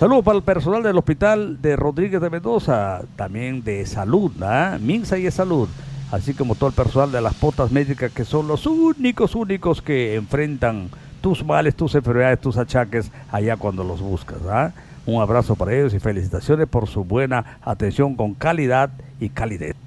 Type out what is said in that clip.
Saludos para el personal del hospital de Rodríguez de Mendoza, también de salud, ¿ah? Minsa y de salud, así como todo el personal de las potas médicas, que son los únicos que enfrentan tus males, tus enfermedades, tus achaques allá cuando los buscas, ¿ah? Un abrazo para ellos y felicitaciones por su buena atención con calidad y calidez.